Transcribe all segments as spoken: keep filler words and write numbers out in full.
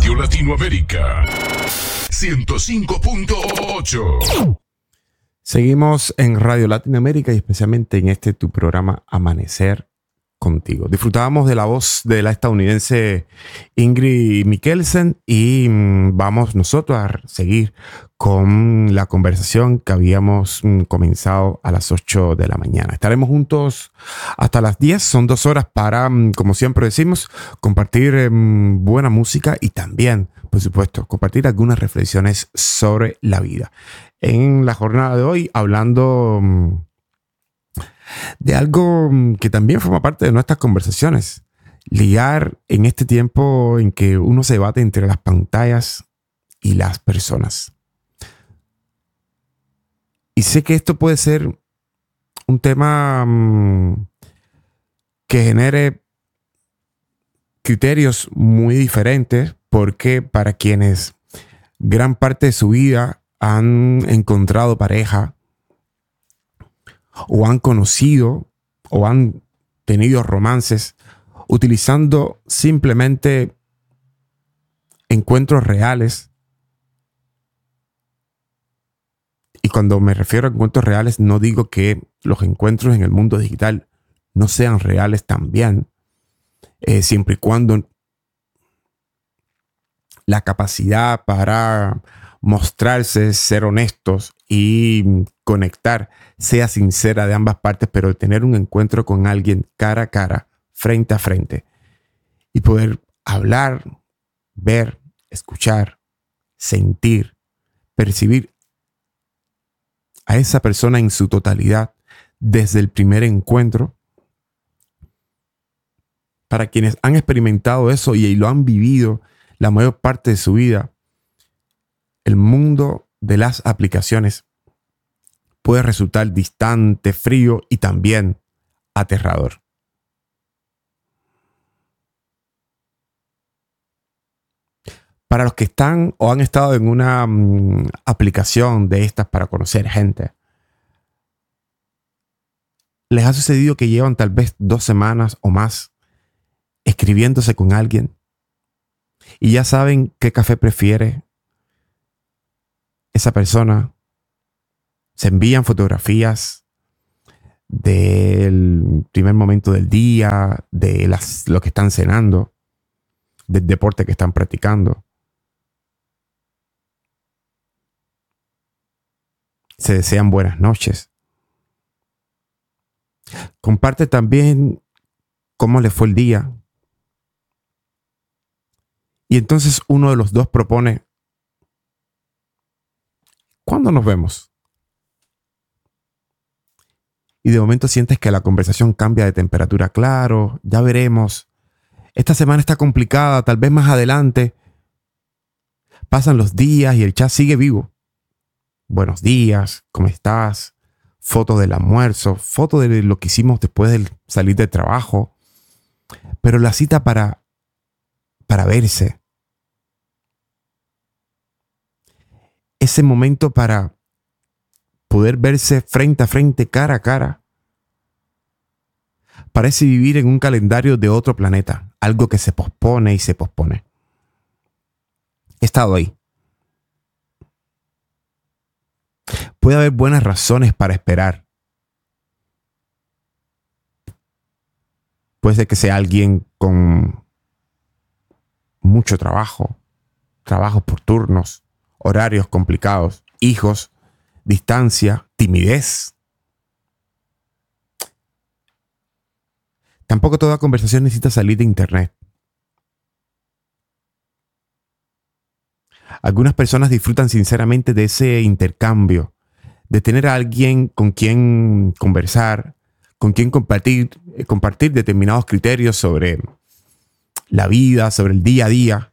Radio Latinoamérica ciento cinco punto ocho. Seguimos en Radio Latinoamérica y especialmente en este tu programa Amanecer Contigo. Disfrutábamos de la voz de la estadounidense Ingrid Michaelsen y mmm, vamos nosotros a seguir con la conversación que habíamos mmm, comenzado a las ocho de la mañana. Estaremos juntos hasta las diez. Son dos horas para, mmm, como siempre decimos, compartir mmm, buena música y también, por supuesto, compartir algunas reflexiones sobre la vida. En la jornada de hoy, hablando mmm, de algo que también forma parte de nuestras conversaciones. Ligar en este tiempo en que uno se debate entre las pantallas y las personas. Y sé que esto puede ser un tema mmm, que genere criterios muy diferentes, porque para quienes gran parte de su vida han encontrado pareja, o han conocido o han tenido romances utilizando simplemente encuentros reales. Y cuando me refiero a encuentros reales, no digo que los encuentros en el mundo digital no sean reales también, eh, siempre y cuando la capacidad para mostrarse, ser honestos y conectar sea sincera de ambas partes, pero tener un encuentro con alguien cara a cara, frente a frente, y poder hablar, ver, escuchar, sentir, percibir a esa persona en su totalidad desde el primer encuentro. Para quienes han experimentado eso y lo han vivido la mayor parte de su vida, el mundo de las aplicaciones puede resultar distante, frío y también aterrador. Para los que están o han estado en una um, aplicación de estas para conocer gente, ¿les ha sucedido que llevan tal vez dos semanas o más escribiéndose con alguien y ya saben qué café prefiere esa persona? Se envían fotografías del primer momento del día, de las, lo que están cenando, del deporte que están practicando. Se desean buenas noches. Comparte también cómo le fue el día. Y entonces uno de los dos propone: ¿cuándo nos vemos? Y de momento sientes que la conversación cambia de temperatura. Claro, ya veremos. Esta semana está complicada, tal vez más adelante. Pasan los días y el chat sigue vivo. Buenos días, ¿cómo estás? Foto del almuerzo, foto de lo que hicimos después de salir del trabajo. Pero la cita para, para verse. Ese momento para poder verse frente a frente, cara a cara, parece vivir en un calendario de otro planeta, algo que se pospone y se pospone. He estado ahí. Puede haber buenas razones para esperar. Puede ser que sea alguien con mucho trabajo, trabajos por turnos, horarios complicados, hijos, distancia, timidez. Tampoco toda conversación necesita salir de internet. Algunas personas disfrutan sinceramente de ese intercambio, de tener a alguien con quien conversar, con quien compartir, eh, compartir determinados criterios sobre la vida, sobre el día a día.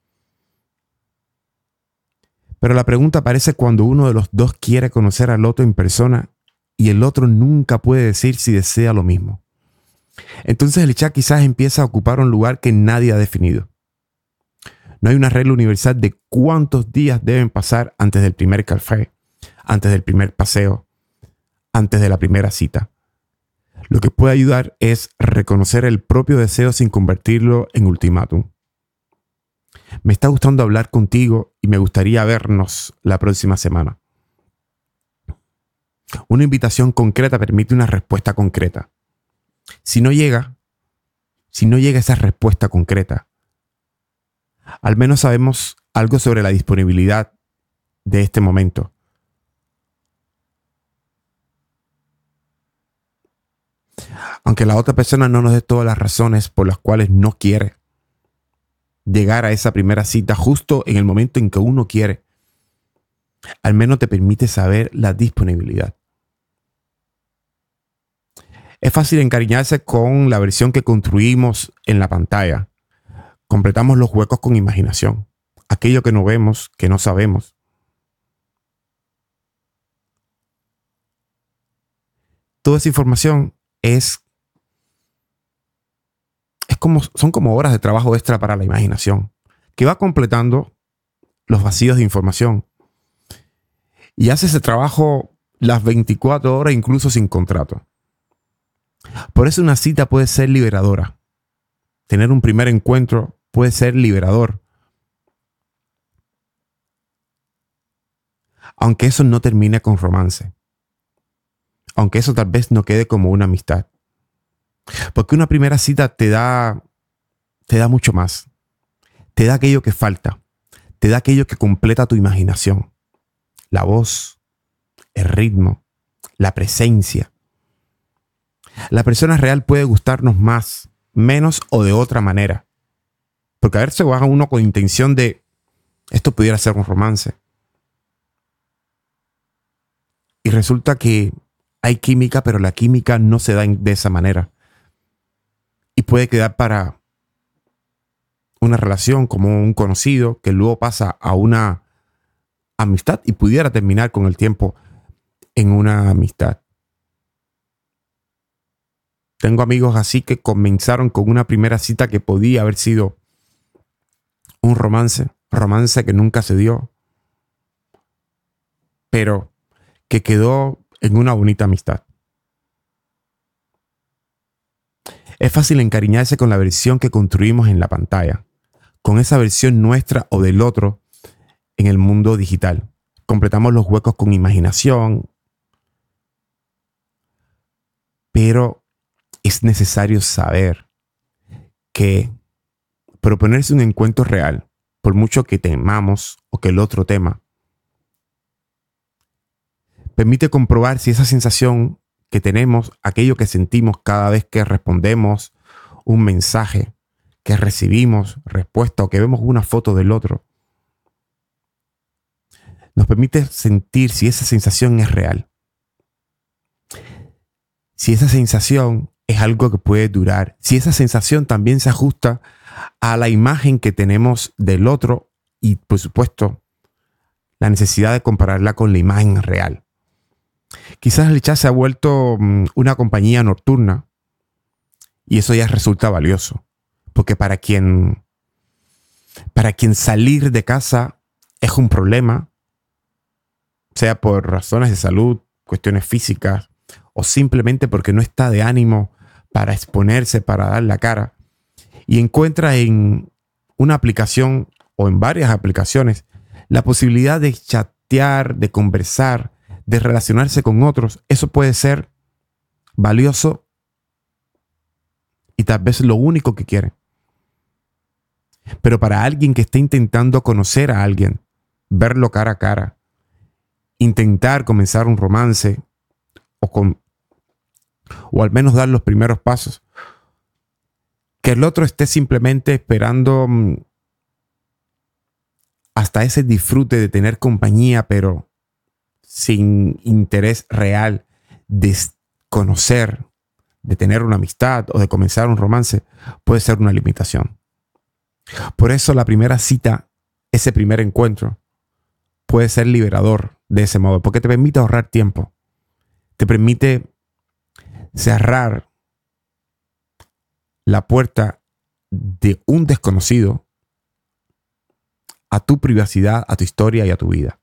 Pero la pregunta aparece cuando uno de los dos quiere conocer al otro en persona y el otro nunca puede decir si desea lo mismo. Entonces el chat quizás empieza a ocupar un lugar que nadie ha definido. No hay una regla universal de cuántos días deben pasar antes del primer café, antes del primer paseo, antes de la primera cita. Lo que puede ayudar es reconocer el propio deseo sin convertirlo en ultimátum. Me está gustando hablar contigo y me gustaría vernos la próxima semana. Una invitación concreta permite una respuesta concreta. Si no llega, si no llega esa respuesta concreta, al menos sabemos algo sobre la disponibilidad de este momento. Aunque la otra persona no nos dé todas las razones por las cuales no quiere llegar a esa primera cita justo en el momento en que uno quiere, al menos te permite saber la disponibilidad. Es fácil encariñarse con la versión que construimos en la pantalla. Completamos los huecos con imaginación, aquello que no vemos, que no sabemos. Toda esa información es, es como, son como horas de trabajo extra para la imaginación, que va completando los vacíos de información y hace ese trabajo las veinticuatro horas, incluso sin contrato. Por eso una cita puede ser liberadora. Tener un primer encuentro puede ser liberador. Aunque eso no termine con romance. Aunque eso tal vez no quede como una amistad. Porque una primera cita te da, te da mucho más. Te da aquello que falta. Te da aquello que completa tu imaginación. La voz, el ritmo, la presencia. La persona real puede gustarnos más, menos o de otra manera. Porque a ver, se baja uno con intención de esto pudiera ser un romance. Y resulta que hay química, pero la química no se da de esa manera. Y puede quedar para una relación como un conocido que luego pasa a una amistad y pudiera terminar con el tiempo en una amistad. Tengo amigos así que comenzaron con una primera cita que podía haber sido un romance, romance que nunca se dio, pero que quedó en una bonita amistad. Es fácil encariñarse con la versión que construimos en la pantalla, con esa versión nuestra o del otro en el mundo digital. Completamos los huecos con imaginación, pero es necesario saber que proponerse un encuentro real, por mucho que temamos o que el otro tema, permite comprobar si esa sensación que tenemos, aquello que sentimos cada vez que respondemos un mensaje, que recibimos respuesta o que vemos una foto del otro, nos permite sentir si esa sensación es real. Si esa sensación es algo que puede durar, si esa sensación también se ajusta a la imagen que tenemos del otro y, por supuesto, la necesidad de compararla con la imagen real. Quizás el chat se ha vuelto una compañía nocturna y eso ya resulta valioso, porque para quien, para quien salir de casa es un problema, sea por razones de salud, cuestiones físicas o simplemente porque no está de ánimo para exponerse, para dar la cara, y encuentra en una aplicación o en varias aplicaciones la posibilidad de chatear, de conversar, de relacionarse con otros, eso puede ser valioso y tal vez lo único que quiere. Pero para alguien que esté intentando conocer a alguien, verlo cara a cara, intentar comenzar un romance o, con, o al menos dar los primeros pasos, que el otro esté simplemente esperando hasta ese disfrute de tener compañía, pero sin interés real de conocer, de tener una amistad o de comenzar un romance, puede ser una limitación. Por eso la primera cita, ese primer encuentro, puede ser liberador de ese modo, porque te permite ahorrar tiempo, te permite cerrar la puerta de un desconocido a tu privacidad, a tu historia y a tu vida.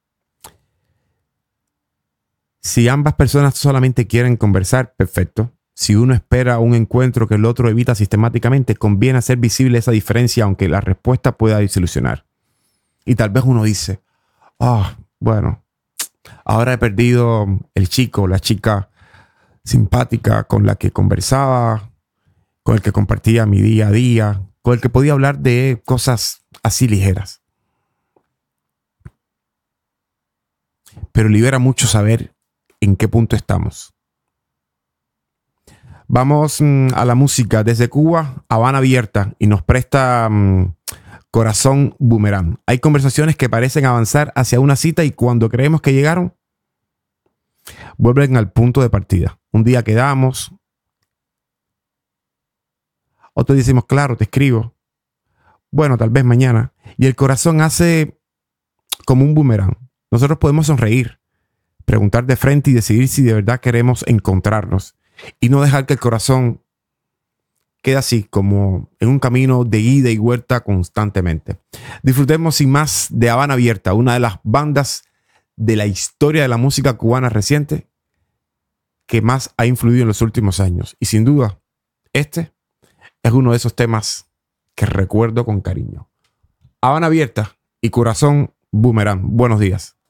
Si ambas personas solamente quieren conversar, perfecto. Si uno espera un encuentro que el otro evita sistemáticamente, conviene hacer visible esa diferencia, aunque la respuesta pueda desilusionar. Y tal vez uno dice, ah, oh, bueno, ahora he perdido el chico, la chica simpática con la que conversaba, con el que compartía mi día a día, con el que podía hablar de cosas así ligeras. Pero libera mucho saber en qué punto estamos. Vamos mmm, a la música. Desde Cuba, Habana Abierta, y nos presta mmm, Corazón Boomerang. Hay conversaciones que parecen avanzar hacia una cita y cuando creemos que llegaron, vuelven al punto de partida. Un día quedamos, otro día decimos, claro, te escribo. Bueno, tal vez mañana. Y el corazón hace como un boomerang. Nosotros podemos sonreír, preguntar de frente y decidir si de verdad queremos encontrarnos. Y no dejar que el corazón quede así, como en un camino de ida y vuelta constantemente. Disfrutemos sin más de Habana Abierta, una de las bandas de la historia de la música cubana reciente que más ha influido en los últimos años. Y sin duda, este es uno de esos temas que recuerdo con cariño. Habana Abierta y Corazón Boomerang. Buenos días.